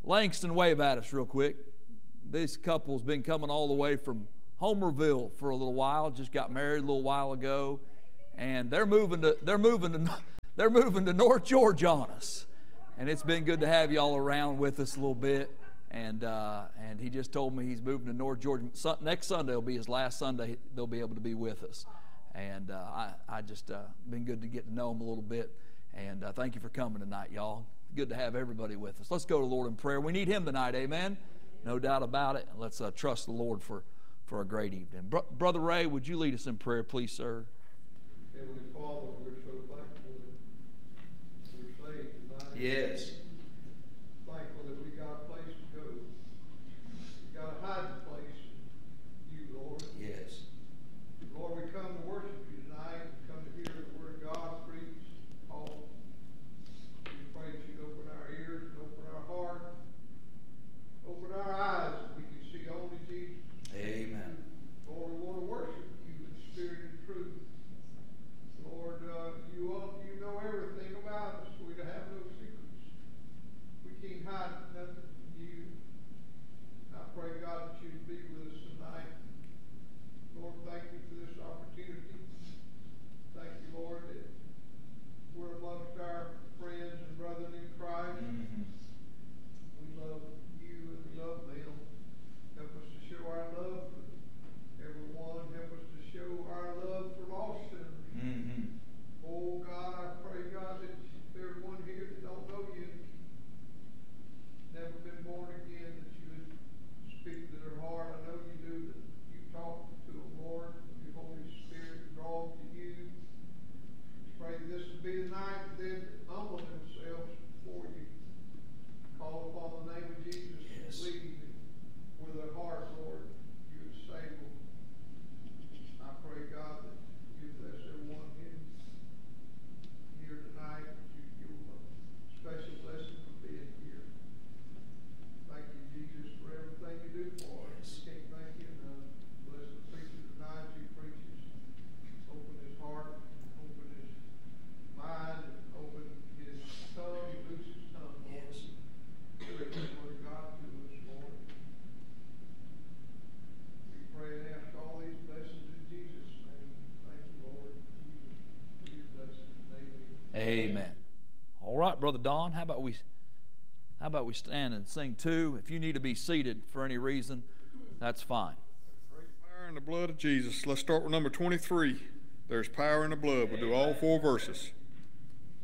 Langston, wave at us real quick. This couple's been coming all the way from Homerville for a little while. Just got married a little while ago, and they're moving to North Georgia on us. And it's been good to have y'all around with us a little bit. And he just told me he's moving to North Georgia. Next Sunday will be his last Sunday they'll be able to be with us. And I just been good to get to know him a little bit. And thank you for coming tonight, y'all. Good to have everybody with us. Let's go to the Lord in prayer. We need Him tonight, amen? No doubt about it. Let's trust the Lord for a great evening. Brother Ray, would you lead us in prayer, please, sir? Heavenly Father, we're so thankful that we're saved tonight. Yes. Thankful that we got a place to go. We got a hiding place in you, Lord. Yes. Lord, we come to worship you tonight. We come to hear the word of God preached. We pray that you'd open our ears and open our heart, open our eyes, that we can see only Jesus. Amen. Lord, we want to worship you in spirit and truth. Lord, you know everything about us. We have no secrets. We can't hide nothing from you. I pray, God, that you'd be with us tonight. Lord, thank you for this opportunity. Thank you, Lord, that we're amongst our friends and brethren in Christ. Mm-hmm. We love you and we love them. Help us to show our love for everyone. Help us to show our love for lost sinners. Mm-hmm. Oh, God, I pray, God, that there's one here that don't know you, never been born again, that you would speak to their heart. I know you do, that you talk to them, Lord. Your Holy Spirit draw them to you. Pray that this would be the night that they humble themselves before you. Call upon the name of Jesus and believe with their heart, Lord, you would save them. I pray, God, that you bless everyone here tonight, that you give them a special blessing for being here. Thank you, Jesus, for everything you do for us. We can't thank you enough. Bless the preacher tonight as he preaches. Open his heart, open his mind, and open his tongue, loose his tongue, Lord. Spirit, the word of God to us, Lord. We pray and ask all these blessings in Jesus' name. Thank you, Lord. Jesus, blessings. Amen. Amen. All right, Brother Don, how about we stand and sing two? If you need to be seated for any reason, that's fine. Great power in the blood of Jesus. Let's start with number 23. There's power in the blood. We'll do all 4 verses.